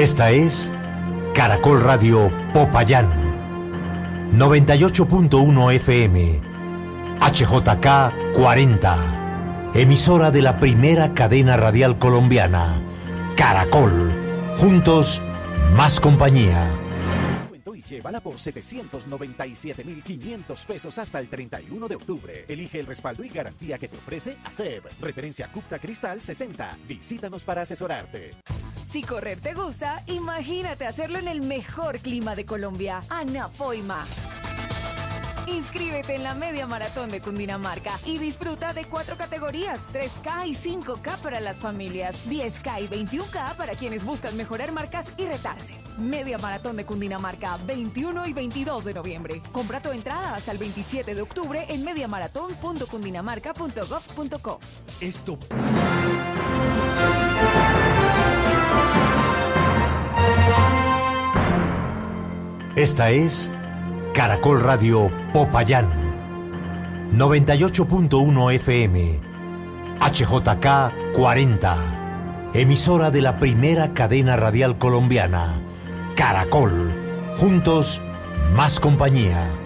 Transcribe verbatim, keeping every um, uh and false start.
Esta es Caracol Radio Popayán, noventa y ocho punto uno F M, H J K cuarenta, emisora de la primera cadena radial colombiana, Caracol. Juntos, más compañía. Llévala por setecientos noventa y siete mil quinientos pesos hasta el treinta y uno de octubre. Elige el respaldo y garantía que te ofrece ASEB. Referencia Cupra Cristal sesenta. Visítanos para asesorarte. Si correr te gusta, imagínate hacerlo en el mejor clima de Colombia, Anapoima. Inscríbete en la Media Maratón de Cundinamarca y disfruta de cuatro categorías, tres K y cinco K para las familias, diez K y veintiuno K para quienes buscan mejorar marcas y retarse. Media Maratón de Cundinamarca, veintiuno y veintidós de noviembre. Compra tu entrada hasta el veintisiete de octubre en mediamaratón punto cundinamarca punto gov punto co. Esto... Esta es Caracol Radio Popayán, noventa y ocho punto uno F M, H J K cuarenta, emisora de la primera cadena radial colombiana, Caracol. Juntos, más compañía.